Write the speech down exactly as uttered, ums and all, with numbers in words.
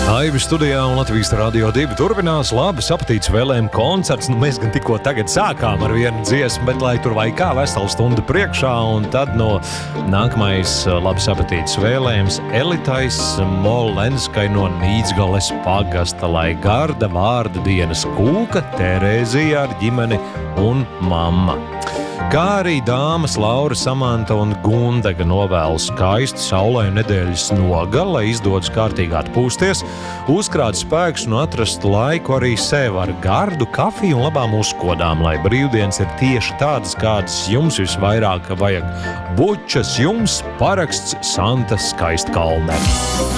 Aivi studijā un Latvijas Radio divi turpinās labas apetītes vēlējumu koncerts. Nu, mēs gan tikko tagad sākām ar vienu dziesmu, bet lai tur vai kā veselu stundu priekšā, un tad no nākamais labas apetītes vēlējums Elitais Molenskai no Nīdzgales pagasta, lai garda vārda dienas Kūka, Terēzija ar ģimeni un mamma. Kā arī dāmas Laura, Samanta un Gundega novēl skaistu saulainu nedēļas nogali, lai izdodas kārtīgi atpūsties, uzkrāt spēkus un atrast laiku arī sev ar gardu, kafiju un labām uzkodām, lai brīvdienas ir tieši tādas, kādas jums visvairāk vajag. Bučas jums paraksts Santa Skaistkalne.